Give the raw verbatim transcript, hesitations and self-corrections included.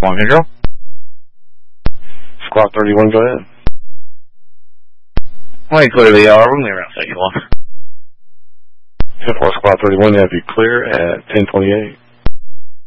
One control. Squawk thirty-one, go ahead. Wait, clearly, uh, room there around thirty-one. ten four, Squawk thirty-one, you have you clear at ten twenty-eight.